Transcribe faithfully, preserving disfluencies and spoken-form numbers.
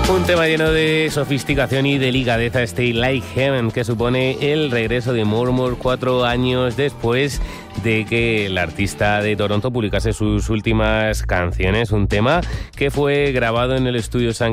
Un tema lleno de sofisticación y delicadeza, Stay Like Heaven, que supone el regreso de Murmur cuatro años después de que el artista de Toronto publicase sus últimas canciones. Un tema que fue grabado en el estudio San